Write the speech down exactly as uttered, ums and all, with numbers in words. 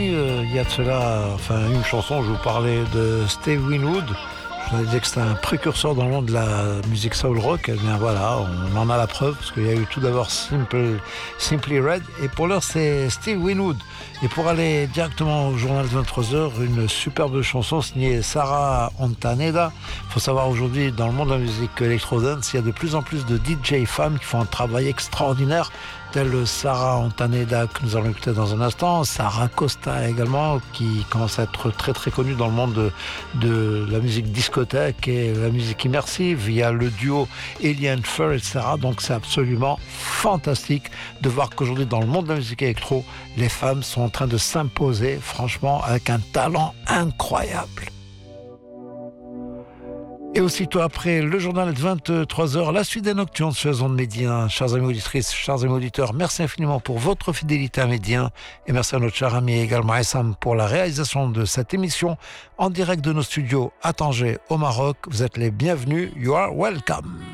aujourd'hui, euh, il y a de cela, enfin une chanson, je vous parlais de Steve Winwood. Je vous ai dit que c'était un précurseur dans le monde de la musique soul rock. Eh bien voilà, on en a la preuve, parce qu'il y a eu tout d'abord Simple, Simply Red, et pour l'heure c'est Steve Winwood. Et pour aller directement au journal de vingt-trois heures, une superbe chanson signée Sarah Ontaneda. Il faut savoir aujourd'hui, dans le monde de la musique électro-dance, il y a de plus en plus de D J femmes qui font un travail extraordinaire, telle Sarah Ontaneda que nous allons écouter dans un instant, Sarah Costa également, qui commence à être très très connue dans le monde de, de la musique discothèque et la musique immersive. Il y a le duo Eliane Fur et Sarah, donc c'est absolument fantastique de voir qu'aujourd'hui dans le monde de la musique électro, les femmes sont en train de s'imposer, franchement, avec un talent incroyable. Et aussitôt après le journal de vingt-trois heures, la suite des Nocturnes sur les ondes Médien. Chers amis auditrices, chers amis auditeurs, merci infiniment pour votre fidélité à Médien et merci à notre cher ami également Essam pour la réalisation de cette émission en direct de nos studios à Tanger au Maroc. Vous êtes les bienvenus, you are welcome.